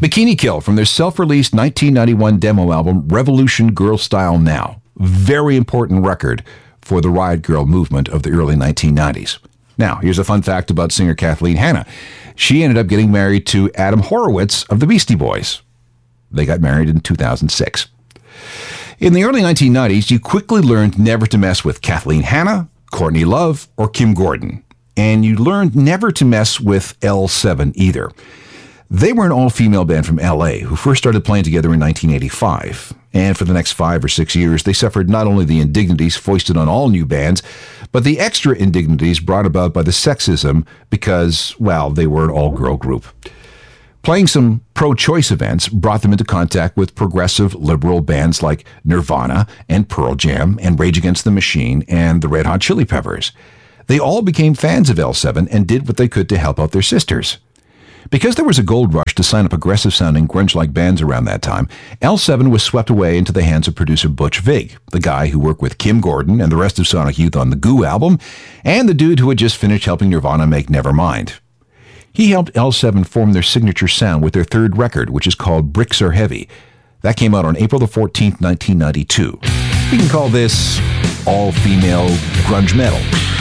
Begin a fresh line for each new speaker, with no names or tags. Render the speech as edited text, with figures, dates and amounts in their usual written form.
Bikini Kill from their self-released 1991 demo album, Revolution Girl Style Now. Very important record for the Riot Girl movement of the early 1990s. Now, here's a fun fact about singer Kathleen Hanna. She ended up getting married to Adam Horowitz of the Beastie Boys. They got married in 2006. In the early 1990s, you quickly learned never to mess with Kathleen Hanna, Courtney Love, or Kim Gordon. And you learned never to mess with L7 either. They were an all-female band from L.A. who first started playing together in 1985. And for the next 5 or 6 years, they suffered not only the indignities foisted on all new bands, but the extra indignities brought about by the sexism because, well, they were an all-girl group. Playing some pro-choice events brought them into contact with progressive liberal bands like Nirvana and Pearl Jam and Rage Against the Machine and the Red Hot Chili Peppers. They all became fans of L7 and did what they could to help out their sisters. Because there was a gold rush to sign up aggressive-sounding grunge-like bands around that time, L7 was swept away into the hands of producer Butch Vig, the guy who worked with Kim Gordon and the rest of Sonic Youth on the Goo album, and the dude who had just finished helping Nirvana make Nevermind. He helped L7 form their signature sound with their third record, which is called Bricks Are Heavy. That came out on April the 14th, 1992. We can call this all-female grunge metal.